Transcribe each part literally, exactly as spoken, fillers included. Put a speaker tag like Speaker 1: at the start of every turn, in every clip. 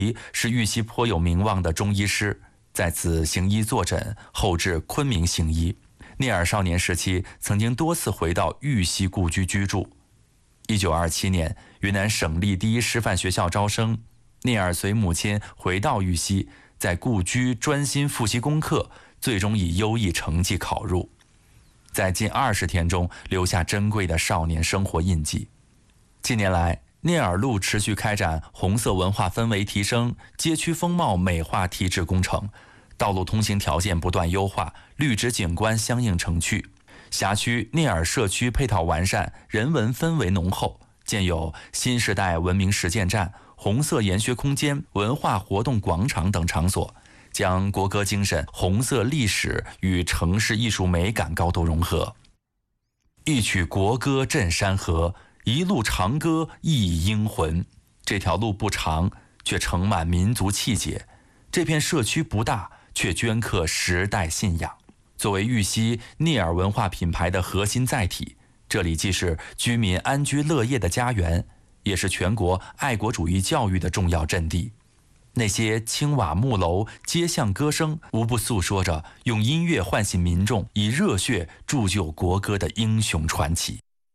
Speaker 1: 是玉溪颇有名望的中医师，在此行医坐诊，后至昆明行医。聂耳少年时期曾经多次回到玉溪故居居住。一九二七年，云南省立第一师范学校招生，聂耳随母亲回到玉溪，在故居专心复习功课，最终以优异成绩考入，在近二十天中留下珍贵的少年生活印记。近年来，聂耳路持续开展红色文化氛围提升、街区风貌美化提质工程，道路通行条件不断优化，绿植景观相应成趣。辖区聂耳社区配套完善，人文氛围浓厚，建有新时代文明实践站、红色研学空间、文化活动广场等场所，将国歌精神、红色历史与城市艺术美感高度融合。一曲国歌震山河，一路长歌忆英魂。这条路不长，却盛满民族气节；这片社区不大，却镌刻时代信仰。作为玉溪聂耳文化品牌的核心载体，这里既是居民安居乐业的家园，也是全国爱国主义教育的重要阵地。那些青瓦木楼、街巷歌声，无不诉说着用音乐唤醒民众、以热血铸就国歌的英雄传奇。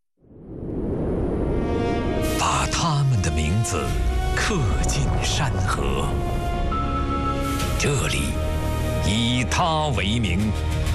Speaker 2: 把他们的名字刻进山河，这里以他为名。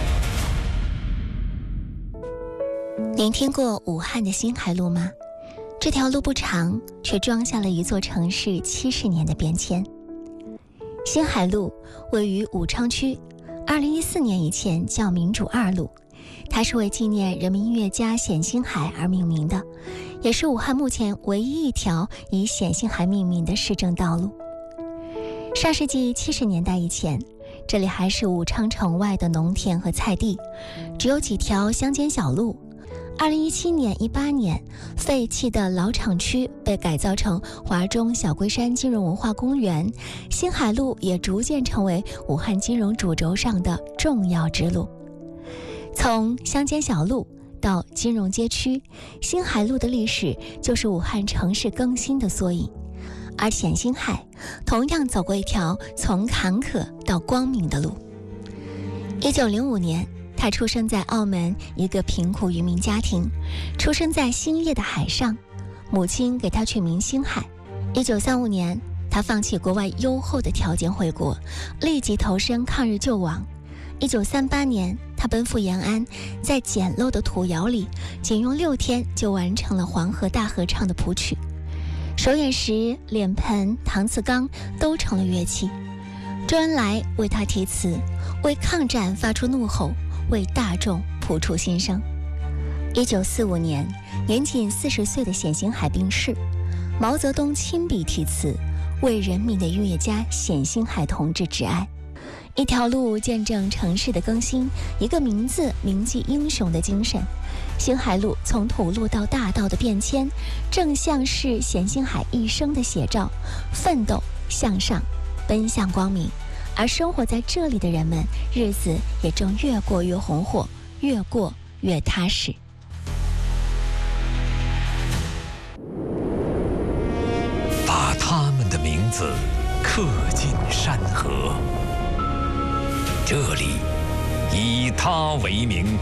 Speaker 3: 您听过武汉的新海路吗？这条路不长，却装下了一座城市七十年的变迁。新海路位于武昌区，二零一四年以前叫民主二路，它是为纪念人民音乐家冼星海而命名的，也是武汉目前唯一一条以冼星海命名的市政道路。上世纪七十年代以前，这里还是武昌城外的农田和菜地，只有几条乡间小路。二零一七年、一八年，废弃的老厂区被改造成华中小龟山金融文化公园，新海路也逐渐成为武汉金融主轴上的重要支路。从乡间小路到金融街区，新海路的历史就是武汉城市更新的缩影。而冼星海同样走过一条从坎坷到光明的路。一九零五年，他出生在澳门一个贫苦渔民家庭，出生在兴业的海上，母亲给他取名星海。一九三五年，他放弃国外优厚的条件回国，立即投身抗日救亡。一九三八年，他奔赴延安，在简陋的土窑里，仅用六天就完成了《黄河大合唱》的谱曲。手眼石、脸盆、搪瓷缸都成了乐器。周恩来为他题词，为抗战发出怒吼，为大众谱出心声。一九四五年，年仅四十岁的冼星海病逝，毛泽东亲笔题词，为人民的音乐家冼星海同志致哀。一条路见证城市的更新，一个名字铭记英雄的精神。星海路从土路到大道的变迁，正像是冼星海一生的写照，奋斗向上，奔向光明。而生活在这里的人们，日子也正越过越红火，越过越踏实。
Speaker 2: 把他们的名字刻进山河，这里以他为名。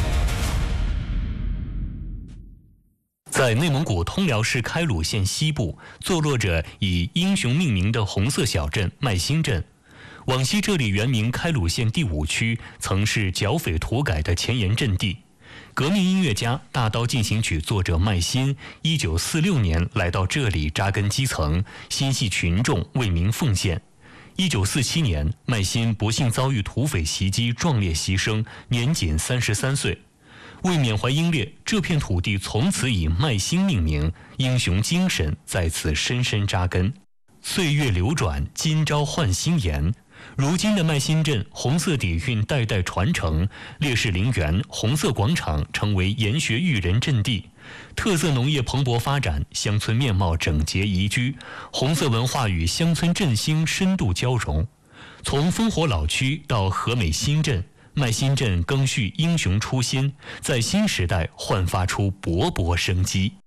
Speaker 4: 在内蒙古通辽市开鲁县西部，坐落着以英雄命名的红色小镇麦辛镇。往昔这里原名开鲁县第五区，曾是剿匪土改的前沿阵地。革命音乐家、大刀进行曲作者麦辛，一九四六年来到这里扎根基层，心系群众，为民奉献。一九四七年，麦辛不幸遭遇土匪袭击，壮烈牺牲，年仅三十三岁。为缅怀英烈，这片土地从此以麦辛命名，英雄精神在此深深扎根。岁月流转，今朝换新颜。如今的麦辛镇，红色底蕴代代传承，烈士陵园、红色广场成为研学育人阵地，特色农业蓬勃发展，乡村面貌整洁宜居，红色文化与乡村振兴深度交融。从烽火老区到和美新镇，麦辛镇更续英雄初心，在新时代焕发出勃勃生机。